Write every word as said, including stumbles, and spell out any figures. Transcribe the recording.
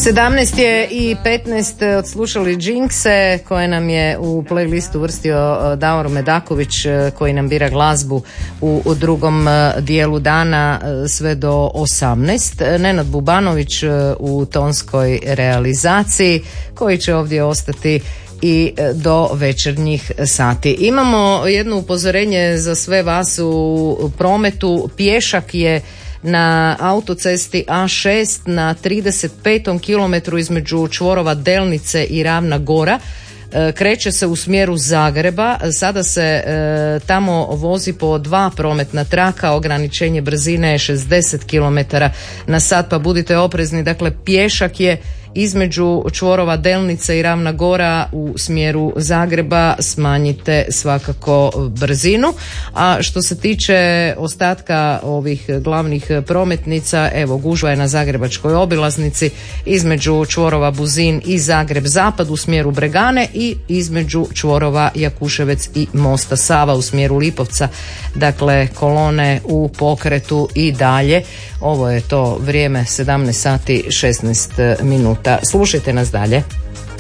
sedamnaest je i petnaest, odslušali Džinkse koje nam je u playlistu vrstio Davor Medaković koji nam bira glazbu u, u drugom dijelu dana sve do osamnaest. Nenad Bubanović u tonskoj realizaciji koji će ovdje ostati i do večernjih sati. Imamo jedno upozorenje za sve vas u prometu. Pješak je na autocesti A šest na trideset petom kilometru između čvorova Delnice i Ravna Gora. Kreće se u smjeru Zagreba, sada se e, tamo vozi po dva prometna traka, ograničenje brzine je šezdeset kilometara na sat, pa budite oprezni. Dakle, pješak je između čvorova Delnice i Ravna Gora u smjeru Zagreba, smanjite svakako brzinu. A što se tiče ostatka ovih glavnih prometnica, evo gužva je na zagrebačkoj obilaznici između čvorova Buzin i Zagreb Zapad u smjeru Bregane i između čvorova Jakuševec i mosta Sava u smjeru Lipovca. Dakle, kolone u pokretu i dalje. Ovo je to vrijeme, sedamnaest sati šesnaest minuta. Slušajte nas dalje.